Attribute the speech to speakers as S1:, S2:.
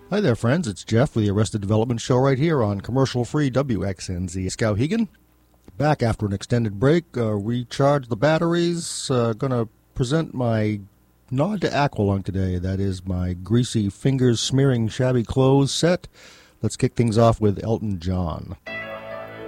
S1: Hi there, friends. It's Jeff with the Arrested Development Show right here on commercial-free WXNZ Skowhegan. Back after an extended break, recharge the batteries. Going to present my nod to Aqualung today. That is my greasy fingers smearing shabby clothes set. Let's kick things off with Elton John.